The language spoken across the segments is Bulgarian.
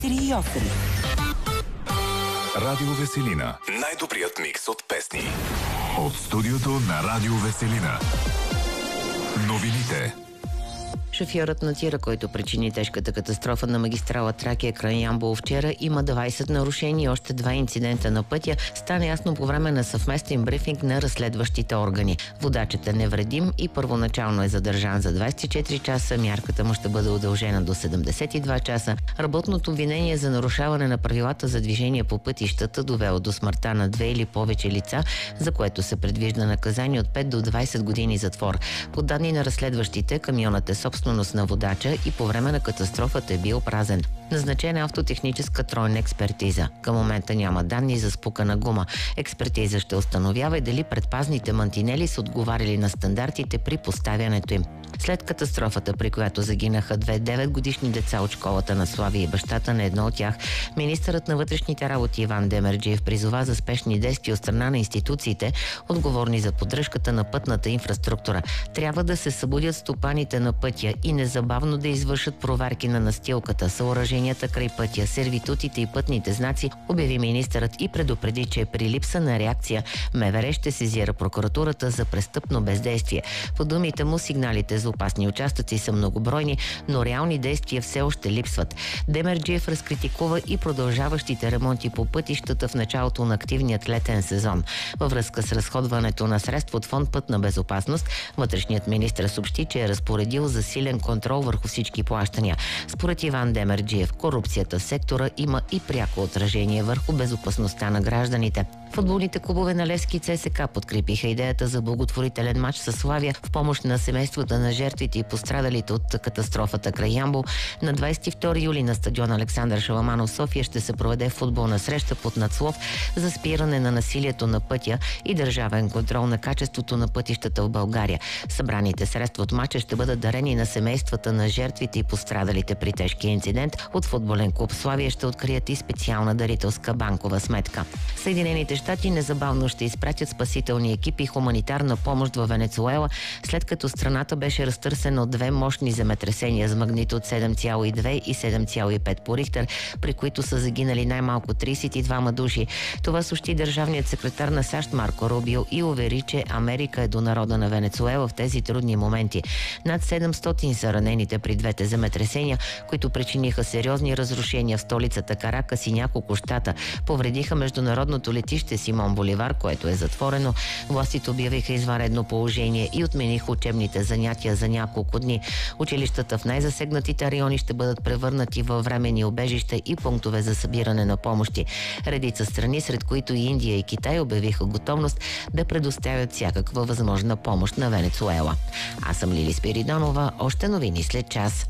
4,8. Радио Веселина. Най-добрият микс от песни. От студиото на Радио Веселина. Новините. Шофьорът на тира, който причини тежката катастрофа на магистрала Тракия край Ямбол вчера, има 20 нарушения и още 2 инцидента на пътя, стана ясно по време на съвместен брифинг на разследващите органи. Водачът е невредим и първоначално е задържан за 24 часа, мярката му ще бъде удължена до 72 часа. Работното обвинение за нарушаване на правилата за движение по пътищата довело до смъртта на 2 или повече лица, за което се предвижда наказание от 5 до 20 години затвор. По данни на разследващите, камионът е собственост на водача и по време на катастрофата е бил празен. Назначена е автотехническа тройна експертиза. Към момента няма данни за спукана гума. Експертиза ще установява и дали предпазните мантинели са отговаряли на стандартите при поставянето им. След катастрофата, при която загинаха 2 9-годишни деца от школата на Славия и бащата на едно от тях, министърът на вътрешните работи Иван Демерджиев призова за спешни действия от страна на институциите, отговорни за поддръжката на пътната инфраструктура. Трябва да се събудят стопаните на пътя и незабавно да извършат проверки на настилката, съоръженията край пътя, сервитутите и пътните знаци, обяви министърът и предупреди, че при липса на реакция МВР ще сезира прокуратурата за престъпно бездействие. По думите му, сигналите за опасни участъци са многобройни, но реални действия все още липсват. Демерджиев разкритикува и продължаващите ремонти по пътищата в началото на активният летен сезон. Във връзка с разходването на средства от фонд Пътна безопасност, вътрешният министър съобщи, че е разпоредил засилен контрол върху всички плащания. Според Иван Демерджиев, корупцията в сектора има и пряко отражение върху безопасността на гражданите. Футболните клубове на Левски и ЦСКА подкрепиха идеята за благотворителен матч със Славия в помощ на семействата на жертвите и пострадалите от катастрофата край Ямбол. На 22 юли на стадион Александър Шаламанов в София ще се проведе футболна среща под надслов за спиране на насилието на пътя и държавен контрол на качеството на пътищата в България. Събраните средства от матча ще бъдат дарени на семействата на жертвите и пострадалите при тежкия инцидент. От футболен клуб Славия ще открият и специална дарителска банкова сметка. Съединените щати незабавно ще изпратят спасителни екипи и хуманитарна помощ във Венецуела, след като страната беше разтърсена от 2 мощни земетресения с магнитуд 7,2 и 7,5 по Рихтер, при които са загинали най-малко 32 души. Това съобщи държавният секретар на САЩ Марко Рубио и увери, че Америка е до народа на Венецуела в тези трудни моменти. Над 700 са ранените при двете земетресения, които причиниха сериозни разрушения в столицата Каракас и няколко щата. Повредиха международното летище Симон Боливар, което е затворено. Властите обявиха извънредно положение и отмениха учебните занятия за няколко дни. Училищата в най-засегнатите райони ще бъдат превърнати във временни убежища и пунктове за събиране на помощи. Редица страни, сред които и Индия и Китай, обявиха готовност да предоставят всякаква възможна помощ на Венецуела. Аз съм Лили Спиридонова. Още новини след час.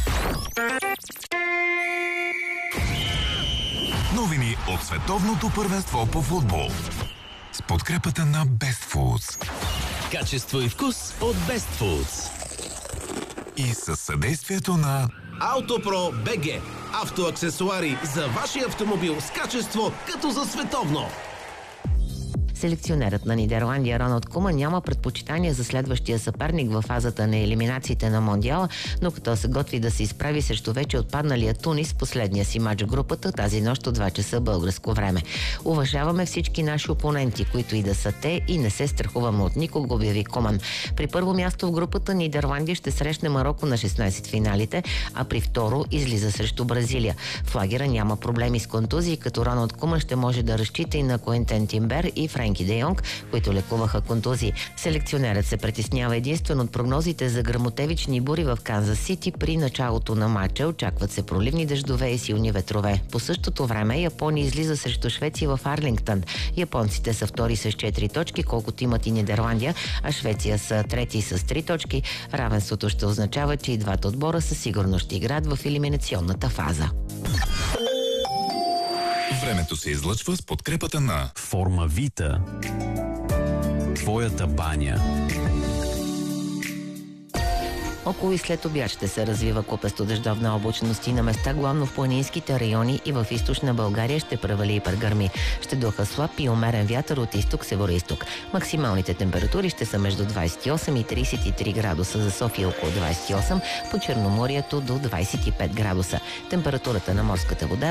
Новини от световното първенство по футбол. С подкрепата на Best Foods. Качество и вкус от Best Foods. И със съдействието на Автопро БГ. Автоаксесуари за вашия автомобил с качество като за световно. Селекционерът на Нидерландия Роналд Куман няма предпочитание за следващия съперник във фазата на елиминациите на Мондиала, но като се готви да се изправи срещу вече отпадналия Тунис в последния си матч в групата тази нощ от 2 часа българско време. Уважаваме всички наши опоненти, които и да са те, и не се страхуваме от никого, обяви Куман. При първо място в групата Нидерландия ще срещне Мароко на 16 финалите, а при второ излиза срещу Бразилия. В лагера няма проблеми с контузии, като Роналд Куман ще може да разчита и на Куентен Тимбер и Френки Де Йонг, които лекуваха контузии. Селекционерът се притеснява единствено от прогнозите за гръмотевични бури в Канзас Сити при началото на матча. Очакват се проливни дъждове и силни ветрове. По същото време Япония излиза срещу Швеция в Арлингтън. Японците са втори с 4 точки, колкото имат и Нидерландия, а Швеция са трети с 3 точки. Равенството ще означава, че и двата отбора със сигурност ще играят в елиминационната фаза. Времето се излъчва с подкрепата на Форма Вита. Твоята баня. Около и след обяд ще се развива купесто дъждовна облачност и на места, главно в планинските райони и в източна България ще превали и прегърми. Ще духа слаб и умерен вятър от изток-североизток. Максималните температури ще са между 28 и 33 градуса, за София около 28, по Черноморието до 25 градуса. Температурата на морската вода